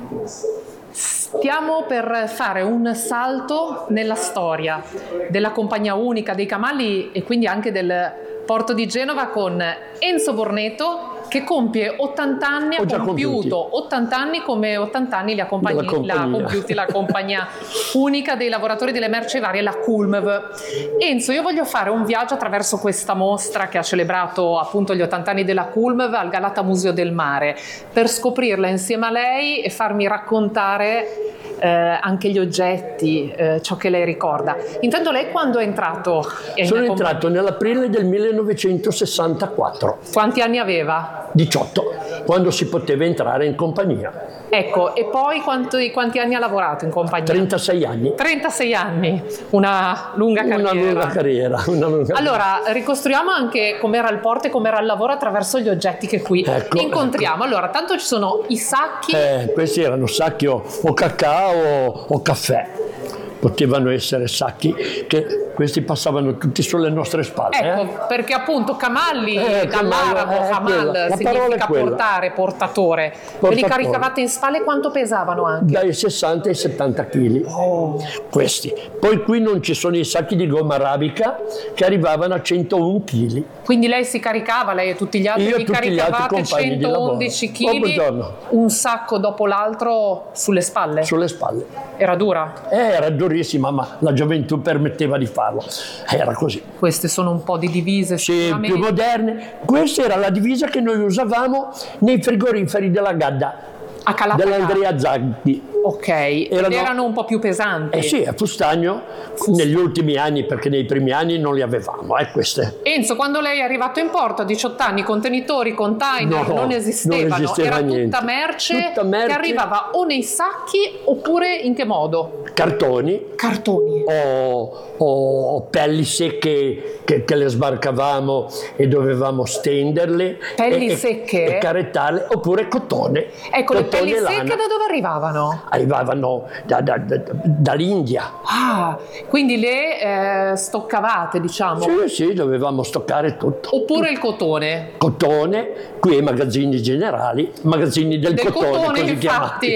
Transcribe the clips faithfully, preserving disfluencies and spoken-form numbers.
Stiamo per fare un salto nella storia della Compagnia Unica dei Camalli e quindi anche del porto di Genova con Enzo Borneto, che compie ottanta anni, ha compiuto ottanta anni come ottanta anni li ha compiuti la Compagnia Unica dei Lavoratori delle Merci Varie, la C U L M V. Enzo, io voglio fare un viaggio attraverso questa mostra che ha celebrato appunto gli ottanta anni della C U L M V al Galata Museo del Mare, per scoprirla insieme a lei e farmi raccontare Eh, anche gli oggetti, eh, ciò che lei ricorda. Intanto lei quando è entrato? Sono entrato nell'aprile del millenovecentosessantaquattro. Quanti anni aveva? diciotto, quando si poteva entrare in compagnia. Ecco, e poi quanti, quanti anni ha lavorato in compagnia? trentasei anni. trentasei anni, una lunga carriera. Una lunga carriera. Una lunga allora, ricostruiamo anche com'era il porto e com'era il lavoro attraverso gli oggetti che qui ecco, incontriamo. Ecco. Allora, tanto ci sono i sacchi. Eh, questi erano sacchi o, o cacao o caffè. Potevano essere sacchi che questi passavano tutti sulle nostre spalle. Ecco, eh? perché appunto camalli, eh, dall'arabo eh, camal significa portare, portatore. portatore. Ve li caricavate in spalle, quanto pesavano anche? Dai sessanta ai settanta chili. Oh. Questi. Poi qui non ci sono i sacchi di gomma arabica che arrivavano a centouno chili. Quindi lei si caricava, lei e tutti gli altri, Io vi caricavate centoundici chili, un sacco dopo l'altro sulle spalle? Sulle spalle. Era dura? Eh, era durissima, ma la gioventù permetteva di farlo. Era così. Queste sono un po' di divise sì, più moderne. Questa era la divisa che noi usavamo nei frigoriferi della Gadda, a Calapagà, dell'Andrea Zaghi. Ok, erano, ed erano un po' più pesanti. Eh sì, a Fustagno, Fustagno, negli ultimi anni, perché nei primi anni non li avevamo, eh, queste. Enzo, quando lei è arrivato in porto a diciotto anni, contenitori, container, no, non esistevano, non esisteva era niente. Tutta, merce tutta merce che arrivava o nei sacchi oppure in che modo? Cartoni. Cartoni. O, o, o pelli secche che, che le sbarcavamo e dovevamo stenderle. Pelli e, secche? E carettarle, oppure cotone. Ecco, cotone le pelli lana. secche da dove arrivavano? Arrivavano da, da, da, dall'India. Ah, quindi le eh, stoccavate, diciamo? Sì, sì, dovevamo stoccare tutto. Oppure tutto. il cotone? Cotone, qui ai magazzini generali, magazzini del, del cotone, cotone così infatti.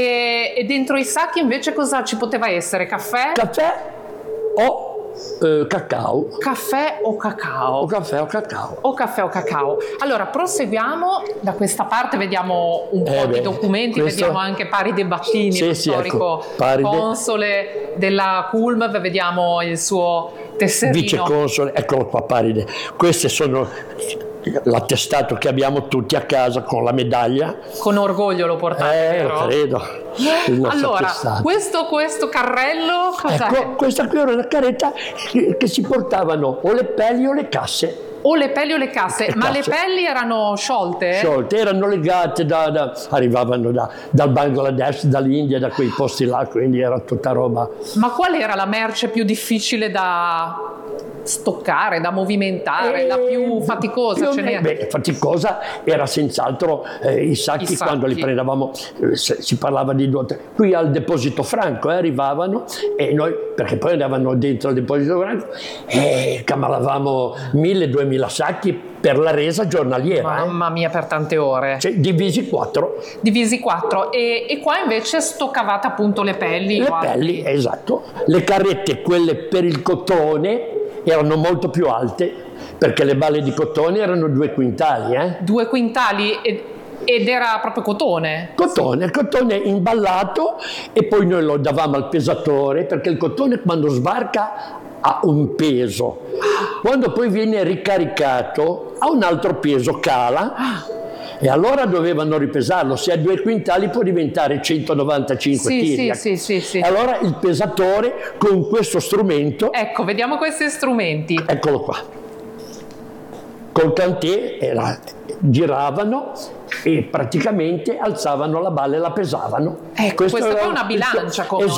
E, e dentro i sacchi invece cosa ci poteva essere? Caffè? Caffè o eh, cacao. Caffè o cacao? O caffè o cacao. O caffè o cacao. Allora, proseguiamo da questa parte, vediamo un eh po' beh, di documenti, questo... vediamo anche Paride Battini, sì, il sì, storico ecco, Paride... console della C U L M V, vediamo il suo tesserino. Viceconsole, eccolo qua Paride. Queste sono l'attestato che abbiamo tutti a casa con la medaglia. Con orgoglio lo portate, eh, vero? credo. Allora, questo, questo carrello cos'è? Ecco, questa qui era una carretta che, che si portavano o le pelli o le casse. O le pelli o le casse, le ma casse. Le pelli erano sciolte? Sciolte, erano legate, da, da, arrivavano da, dal Bangladesh, dall'India, da quei posti là, quindi era tutta roba. Ma qual era la merce più difficile da stoccare, da movimentare, e la più faticosa? Più me, beh, faticosa era senz'altro eh, i, sacchi, I sacchi quando li prendevamo, eh, si parlava di due, qui al deposito franco eh, arrivavano e noi, perché poi andavano dentro al deposito franco e camalavamo mille, duemila sacchi per la resa giornaliera. Mamma mia, per tante ore. Cioè, divisi quattro. Divisi quattro. E, e qua invece stoccavate appunto le pelli. Le pelli, esatto. Le carrette, quelle per il cotone, erano molto più alte, perché le balle di cotone erano due quintali. Eh? Due quintali ed, ed era proprio cotone? Cotone, il cotone imballato e poi noi lo davamo al pesatore, perché il cotone quando sbarca ha un peso. Quando poi viene ricaricato ha un altro peso, cala. E allora dovevano ripesarlo, se ha due quintali può diventare centonovantacinque sì, chili. Sì, sì, sì, sì. Allora il pesatore con questo strumento... Ecco, vediamo questi strumenti. Eccolo qua. Col cantè era, giravano e praticamente alzavano la balla e la pesavano. Ecco, questa qua è una bilancia. Come